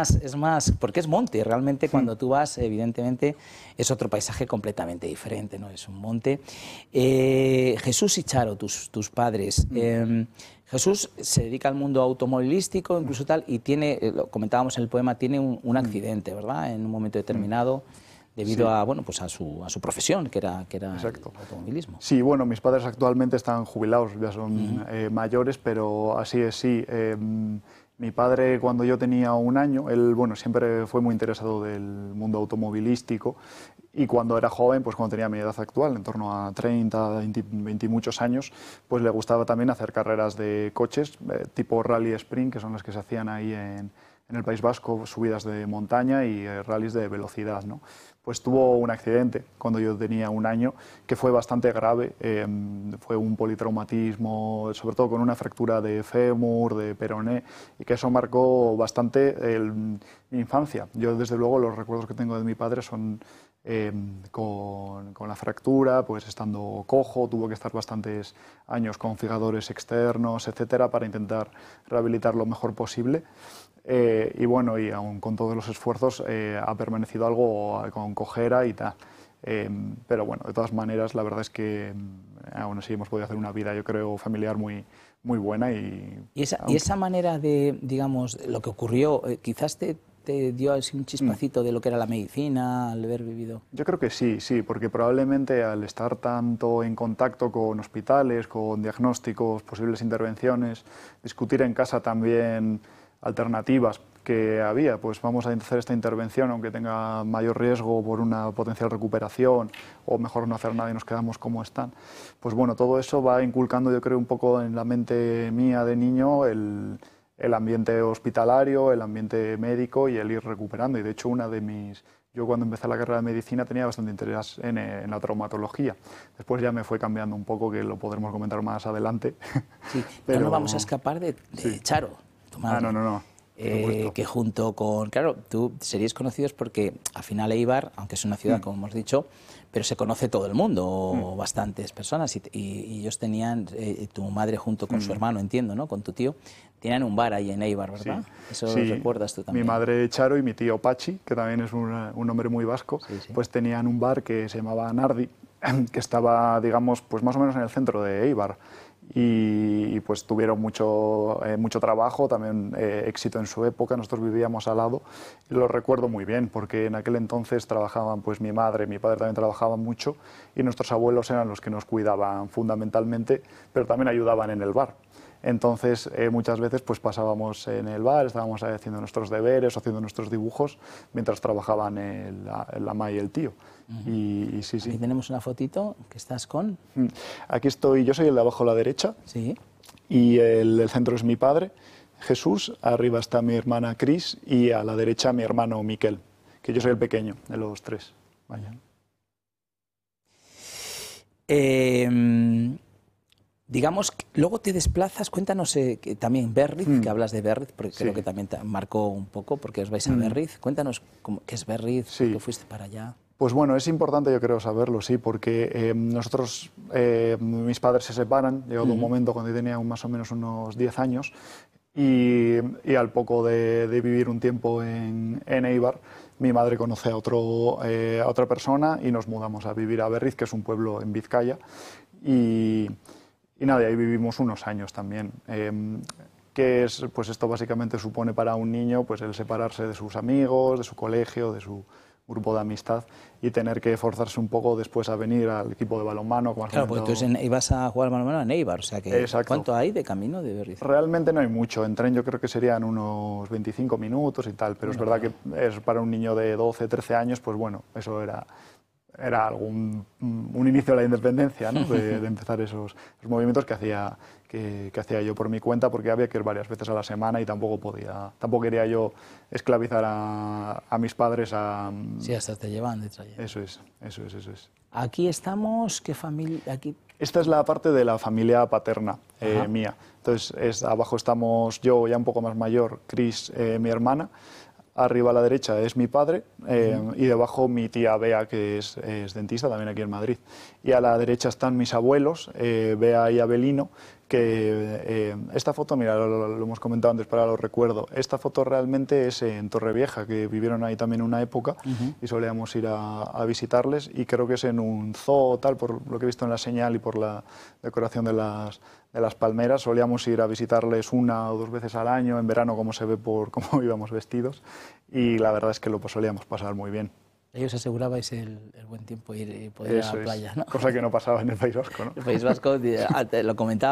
porque es monte, realmente cuando tú vas, evidentemente, es otro paisaje completamente diferente, ¿no? Es un monte. Jesús y Charo, tus padres, Jesús se dedica al mundo automovilístico, incluso tal, y tiene, lo comentábamos en el poema, tiene un accidente, ¿verdad?, en un momento determinado, debido a, bueno, pues a su profesión, que era el automovilismo. Sí, bueno, mis padres actualmente están jubilados, ya son mayores, pero así es, sí. Mi padre, cuando yo tenía 1 año, él, bueno, siempre fue muy interesado del mundo automovilístico, y cuando era joven, pues cuando tenía mi edad actual, en torno a 30, 20 y muchos años, pues le gustaba también hacer carreras de coches, tipo rally sprint, que son las que se hacían ahí en el País Vasco, subidas de montaña y rallies de velocidad, ¿no? Pues tuvo un accidente cuando yo tenía 1 año que fue bastante grave, fue un politraumatismo, sobre todo con una fractura de fémur, de peroné, y que eso marcó bastante mi infancia. Yo, desde luego, los recuerdos que tengo de mi padre son con la fractura, pues estando cojo, tuvo que estar bastantes años con figadores externos, etcétera, para intentar rehabilitar lo mejor posible. Y bueno, y aún con todos los esfuerzos ha permanecido algo con cojera y tal. Pero bueno, de todas maneras, la verdad es que aún así hemos podido hacer una vida, yo creo, familiar muy buena. Y esa manera de, digamos, lo que ocurrió, quizás te dio así un chispacito de lo que era la medicina, al haber vivido? Yo creo que sí, porque probablemente al estar tanto en contacto con hospitales, con diagnósticos, posibles intervenciones, discutir en casa también alternativas que había, pues vamos a hacer esta intervención aunque tenga mayor riesgo por una potencial recuperación, o mejor no hacer nada y nos quedamos como están. Pues bueno, todo eso va inculcando, yo creo, un poco en la mente mía de niño el ambiente hospitalario, el ambiente médico y el ir recuperando. Y de hecho, yo cuando empecé la carrera de medicina tenía bastante interés en la traumatología. Después ya me fue cambiando un poco, que lo podremos comentar más adelante. Sí, pero no vamos a escapar de Charo, tu madre. No. Que junto con, claro, tú seríais conocidos porque al final Éibar, aunque es una ciudad, como hemos dicho, pero se conoce todo el mundo, o bastantes personas, y ellos tenían, tu madre junto con su hermano, entiendo, ¿no?, con tu tío, tenían un bar ahí en Éibar, ¿verdad? Eso lo recuerdas tú también. Mi madre Charo y mi tío Pachi, que también es un hombre muy vasco, pues tenían un bar que se llamaba Nardi, que estaba, digamos, pues más o menos en el centro de Éibar. Y pues tuvieron mucho trabajo, también éxito en su época. Nosotros vivíamos al lado y lo recuerdo muy bien, porque en aquel entonces trabajaban, pues mi madre, mi padre también trabajaban mucho, y nuestros abuelos eran los que nos cuidaban fundamentalmente, pero también ayudaban en el bar. Entonces, muchas veces pues pasábamos en el bar, estábamos haciendo nuestros deberes o haciendo nuestros dibujos mientras trabajaban la ama y el tío. Y sí. Aquí tenemos una fotito que estás con. Aquí estoy, yo soy el de abajo a la derecha. Sí. Y el del centro es mi padre, Jesús. Arriba está mi hermana Cris y a la derecha mi hermano Miquel, que yo soy el pequeño de los tres. Vaya. Digamos, luego te desplazas, cuéntanos que también Berriz, que hablas de Berriz, porque creo que también te marcó un poco, porque os vais a Berriz. Cuéntanos qué es Berriz, por qué fuiste para allá. Pues bueno, es importante, yo creo, saberlo, sí, porque nosotros, mis padres se separan, llegó un momento cuando yo tenía más o menos unos 10 años, y al poco de vivir un tiempo en Éibar, mi madre conoce a otra persona y nos mudamos a vivir a Berriz, que es un pueblo en Vizcaya, y nada, ahí vivimos unos años también. Que es, pues esto básicamente supone para un niño, pues el separarse de sus amigos, de su colegio, de su grupo de amistad, y tener que forzarse un poco después a venir al equipo de balonmano. Claro, porque tú ibas a jugar balonmano en Éibar, o sea que ¿cuánto hay de camino de Berriz? Realmente no hay mucho, en tren yo creo que serían unos 25 minutos y tal, pero es verdad que es para un niño de 12, 13 años, pues bueno, eso era un inicio de la independencia, ¿no? de empezar esos movimientos que hacía yo por mi cuenta, porque había que ir varias veces a la semana y tampoco quería yo esclavizar a mis padres a... Sí, hasta te llevan de traer. Eso es. Aquí estamos, ¿qué familia? Aquí... Esta es la parte de la familia paterna mía. Entonces, abajo estamos yo, ya un poco más mayor, Cris, mi hermana. Arriba a la derecha es mi padre y debajo mi tía Bea, que es dentista también aquí en Madrid. Y a la derecha están mis abuelos, Bea y Abelino, que esta foto, mira, lo hemos comentado antes, pero ahora lo recuerdo. Esta foto realmente es en Torrevieja, que vivieron ahí también una época y solíamos ir a visitarles, y creo que es en un zoo, tal, por lo que he visto en la señal y por la decoración de las palmeras. Solíamos ir a visitarles 1 o 2 veces al año, en verano, como se ve por cómo íbamos vestidos, y la verdad es que lo solíamos pasar muy bien. Ellos asegurabais el buen tiempo y poder ir a la playa, ¿no? Cosa que no pasaba en el País Vasco, ¿no? El País Vasco, lo comentaba.